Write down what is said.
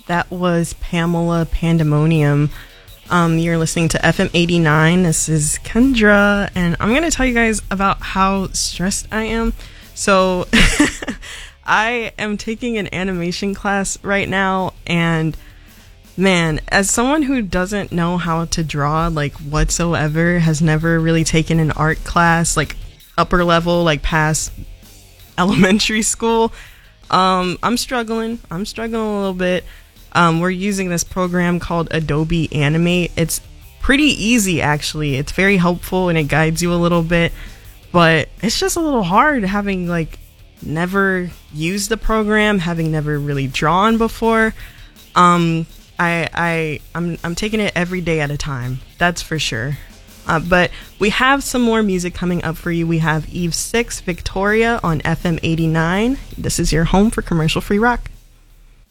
That was Pamela Pandemonium. You're listening to FM 89. This is Kendra, and I'm going to tell you guys about how stressed I am. So, I am taking an animation class right now, and man, as someone who doesn't know how to draw, like, whatsoever, has never really taken an art class, like, upper level, like, past elementary school, I'm struggling a little bit. We're using this program called Adobe Animate. It's pretty easy, actually. It's very helpful and it guides you a little bit, but it's just a little hard having like never used the program, having never really drawn before. I'm taking it every day at a time. That's for sure. But we have some more music coming up for you. We have Eve 6 Victoria on FM 89. This is your home for commercial free rock.